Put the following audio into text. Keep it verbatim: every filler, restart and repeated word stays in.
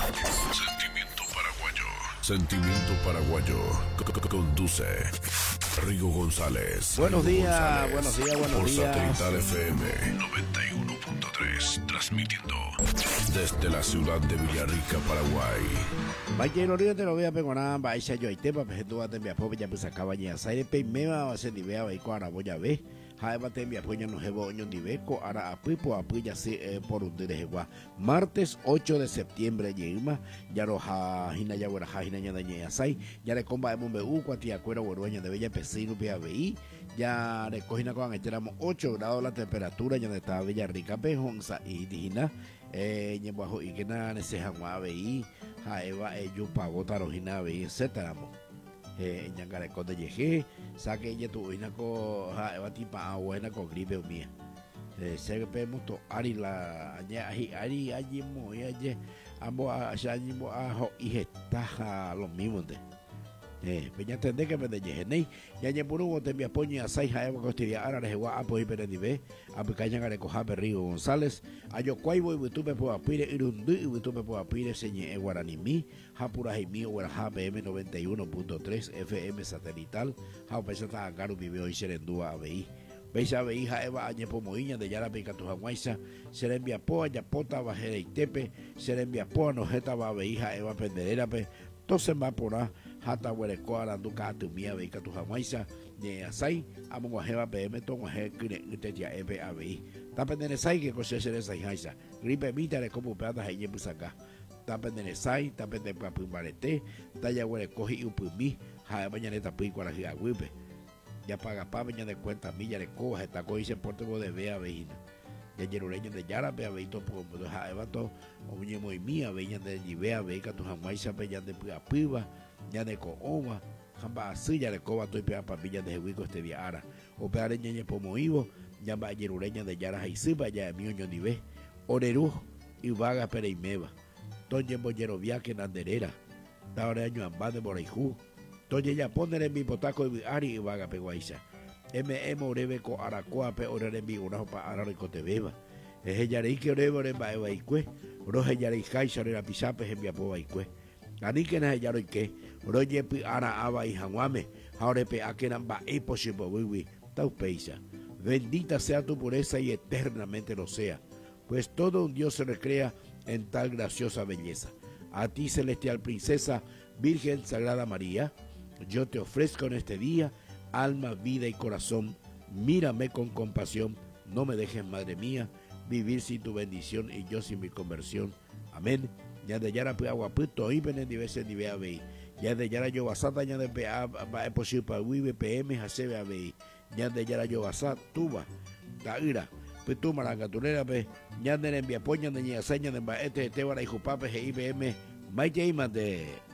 Sentimiento paraguayo. Sentimiento paraguayo. C- c- Conduce Rigo González. Buenos Rigo días, González. buenos días, buenos Por días. Satelital F M noventa y uno punto tres, transmitiendo desde la ciudad de Villarrica, Paraguay. Vaya no río te lo voy a pegar va a yo y te va a tú a te me apoya ya pues acaba ya sai pe me va a hacer ni vea y cuara voy a ver ha va te me apoya no hebo oño ni beco ahora apipo apoya se por un de gua martes ocho de septiembre yema ya ro ha hina ya wera ha hina ya daña sai ya le comba mo u cuati acuera borroña de bella pesino pe abi ya le cogina con entramos ocho grados la temperatura ya está Villarrica pejonza y dijina eh bajo y que nada se jamás veí jaeva ellos pagó tarojina veí etcétera eh ñangare con de llegué saque ella tu ina co jaeva tipa buena con gripe mía eh se pe moto ari la aña ari allí mo y allí ambos allá mo a y está lo mismo de eh peña tende que me de llegué ya ñe por un te me apoña sai jaeva costidia ara le gua apo y perenive apicaña gare coja Rigo González ayo cuaibo y tú me puedo apire irundu y tú me puedo apire señe guaraní mi japura mi o ha P M noventa y uno punto tres F M satelital ha pesa ta garu vive hoy serendúa abi veis a veis jaeva añe pomoiña de yara pica tu jaguaisa serembia poa ya pota bajera y tepe serembia poa no jeta va veis jaeva penderera pe entonces va por a hata huereco aranduca tu mía beca tu jaguaisa de asai amo guajeva P M ton guaje te ya ebe abi ta pendene sai que cosa ser esa jaisa gripe mita de como peata hay en saca ta pendene sai ta pendene pa pumbarete ta ya huereco y upumi ja mañana ta pi cuara ya guipe ya paga pa mañana de cuenta milla de coja esta coi se porte de vea veina ya yeruleño de yara pe abeito por ja evato o muñe muy mía veña de vea beca tu jaguaisa pe ya de piva ya de cooma jamba así ya de coba estoy pea papilla de huico este día ara o peare ñeñe pomo ivo ya va yeruleña de yara jaisiba ya de mioño ni ve oreru y vaga pere y meva toñe bollero viaje nanderera da hora año amba de moreiju toñe ya poner en mi potaco y ari y vaga peguaisa m m orebe co aracoa pe orere mi una pa ararico te beba es ella rei que orebe oreba eva ikue roje ya rei jaisa era pisape en mi apoba ikue ani que na ya roi que roje pi ara aba y hanguame ahora pe akenan ba e posible wiwi tau peisa bendita sea tu pureza y eternamente lo sea pues todo un Dios se recrea en tal graciosa belleza a ti celestial princesa Virgen Sagrada María yo te ofrezco en este día alma, vida y corazón, mírame con compasión, no me dejes, madre mía, vivir sin tu bendición y yo sin mi conversión. Amén. Ya de yara pe agua puto y venen diversos ni vea vei. Ya de yara yo basata ya de pe va es posible para vive P M hace vea vei. Ya de yara yo basata tuba. Da ira. Pues tú marangatunera pe ya de envía poña de ña seña de este este bara y jupape I B M. Maite y mande.